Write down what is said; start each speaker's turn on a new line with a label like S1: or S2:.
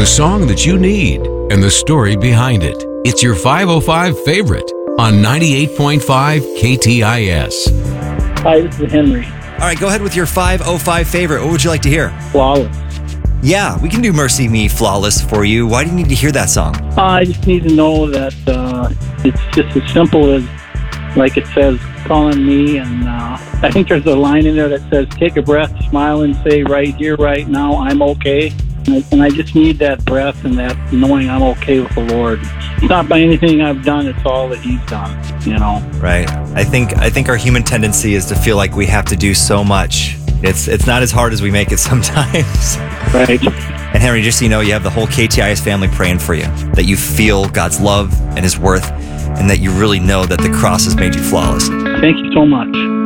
S1: the song that you need, and the story behind it. It's your 505 favorite on 98.5 KTIS.
S2: Hi, this is Henry.
S3: All right, go ahead with your 505 favorite. What would you like to hear?
S2: Flawless.
S3: Yeah, we can do Mercy Me Flawless for you. Why do you need to hear that song?
S2: I just need to know that it's just as simple as, like it says, calling me. And I think there's a line in there that says, take a breath, smile, and say, right here, right now, I'm okay. And I just need that breath and that knowing I'm okay with the Lord. It's not by anything I've done, it's all that He's done, you know.
S3: Right. I think our human tendency is to feel like we have to do so much. It's not as hard as we make it sometimes.
S2: Right.
S3: And Henry, just so you know, you have the whole KTIS family praying for you, that you feel God's love and His worth, and that you really know that the cross has made you flawless.
S2: Thank you so much.